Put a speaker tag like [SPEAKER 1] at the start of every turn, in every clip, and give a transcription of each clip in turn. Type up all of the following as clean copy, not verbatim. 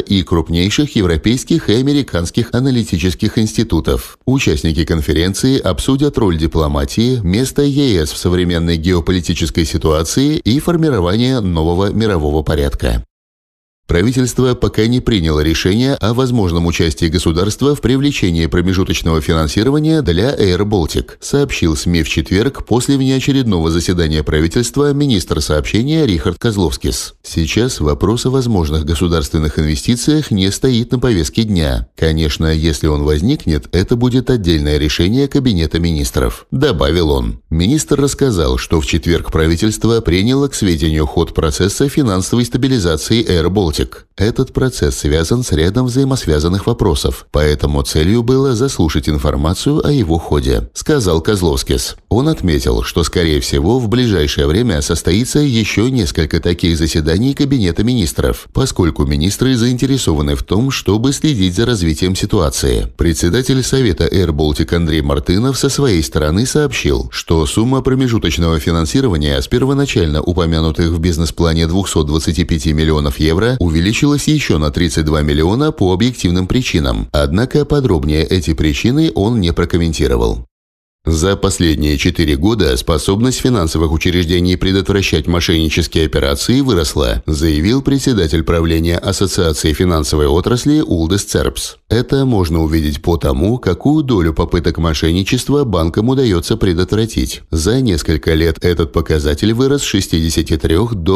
[SPEAKER 1] и крупнейших европейских и американских аналитических институтов. Участники конференции обсудят роль дипломатии, место ЕС в современной геополитической ситуации и формирование нового мирового порядка. Правительство пока не приняло решение о возможном участии государства в привлечении промежуточного финансирования для Air Baltic, сообщил СМИ в четверг после внеочередного заседания правительства министр сообщения Рихард Козловскис. Сейчас вопрос о возможных государственных инвестициях не стоит на повестке дня. Конечно, если он возникнет, это будет отдельное решение Кабинета министров, добавил он. Министр рассказал, что в четверг правительство приняло к сведению ход процесса финансовой стабилизации Air Baltic. Этот процесс связан с рядом взаимосвязанных вопросов, поэтому целью было заслушать информацию о его ходе, сказал Козловскис. Он отметил, что, скорее всего, в ближайшее время состоится еще несколько таких заседаний Кабинета министров, поскольку министры заинтересованы в том, чтобы следить за развитием ситуации. Председатель Совета Air Baltic Андрей Мартынов со своей стороны сообщил, что сумма промежуточного финансирования с первоначально упомянутых в бизнес-плане 225 миллионов евро увеличилась еще на 32 миллиона по объективным причинам, однако подробнее эти причины он не прокомментировал. За последние 4 года способность финансовых учреждений предотвращать мошеннические операции выросла, заявил председатель правления Ассоциации финансовой отрасли Улдис Цербс. Это можно увидеть по тому, какую долю попыток мошенничества банкам удается предотвратить. За несколько лет этот показатель вырос с 63 до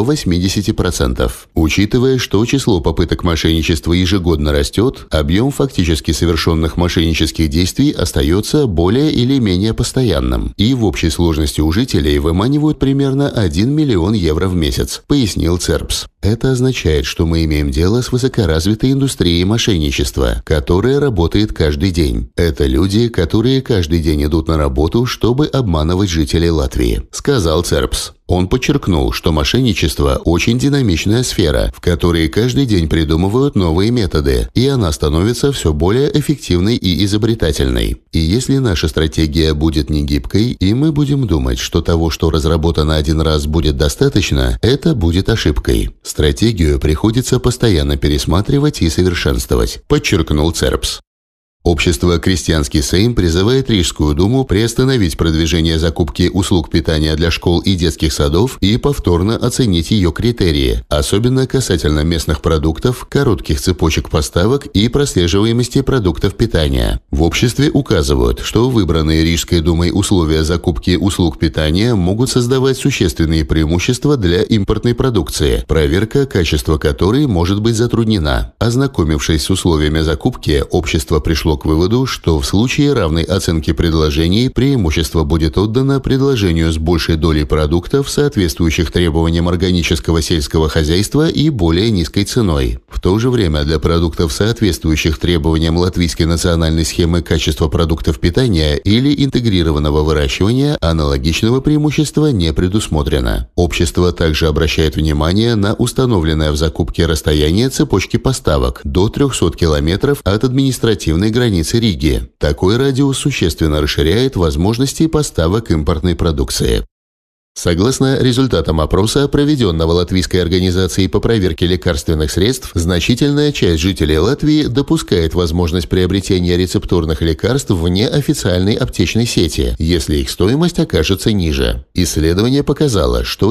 [SPEAKER 1] 80%. Учитывая, что число попыток мошенничества ежегодно растет, объем фактически совершенных мошеннических действий остается более или менее постоянным, и в общей сложности у жителей выманивают примерно 1 миллион евро в месяц, пояснил Цербс. Это означает, что мы имеем дело с высокоразвитой индустрией мошенничества, которая работает каждый день. Это люди, которые каждый день идут на работу, чтобы обманывать жителей Латвии, сказал Цербс. Он подчеркнул, что мошенничество – очень динамичная сфера, в которой каждый день придумывают новые методы, и она становится все более эффективной и изобретательной. И если наша стратегия будет не гибкой, и мы будем думать, что того, что разработано один раз, будет достаточно, это будет ошибкой. Стратегию приходится постоянно пересматривать и совершенствовать, подчеркнул Цербс. Общество «Крестьянский Сейм» призывает Рижскую думу приостановить продвижение закупки услуг питания для школ и детских садов и повторно оценить ее критерии, особенно касательно местных продуктов, коротких цепочек поставок и прослеживаемости продуктов питания. В обществе указывают, что выбранные Рижской думой условия закупки услуг питания могут создавать существенные преимущества для импортной продукции, проверка качества которой может быть затруднена. Ознакомившись с условиями закупки, общество пришло к выводу, что в случае равной оценки предложений преимущество будет отдано предложению с большей долей продуктов, соответствующих требованиям органического сельского хозяйства и более низкой ценой. В то же время для продуктов, соответствующих требованиям латвийской национальной схемы качества продуктов питания или интегрированного выращивания, аналогичного преимущества не предусмотрено. Общество также обращает внимание на установленное в закупке расстояние цепочки поставок до 300 километров от административной границы Риги. Такой радиус существенно расширяет возможности поставок импортной продукции. Согласно результатам опроса, проведенного Латвийской организацией по проверке лекарственных средств, значительная часть жителей Латвии допускает возможность приобретения рецептурных лекарств вне официальной аптечной сети, если их стоимость окажется ниже. Исследование показало, что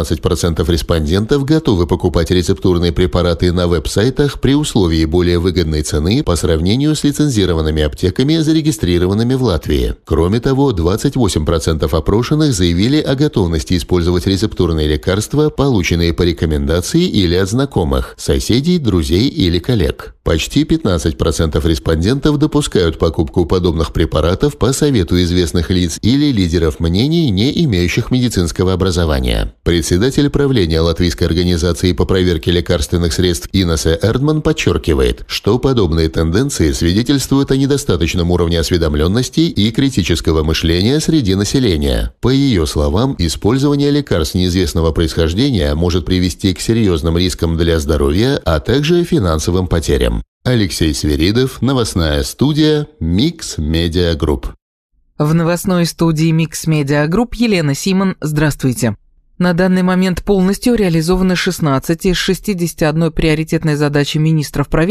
[SPEAKER 1] 19% респондентов готовы покупать рецептурные препараты на веб-сайтах при условии более выгодной цены по сравнению с лицензированными аптеками, зарегистрированными в Латвии. Кроме того, 28% опрошенных заявили о готовности использовать рецептурные лекарства, полученные по рекомендации или от знакомых, соседей, друзей или коллег. Почти 15% респондентов допускают покупку подобных препаратов по совету известных лиц или лидеров мнений, не имеющих медицинского образования. Председатель правления Латвийской организации по проверке лекарственных средств Инесе Эрдман подчеркивает, что подобные тенденции свидетельствуют о недостаточном уровне осведомленности и критического мышления среди населения. По ее словам, использование лекарств неизвестного происхождения может привести к серьезным рискам для здоровья, а также финансовым потерям. Алексей Свиридов, новостная студия Mix Media Group.
[SPEAKER 2] В новостной студии Mix Media Group Елена Симон. Здравствуйте. На данный момент полностью реализованы 16 из 61 приоритетной задачи министров правительства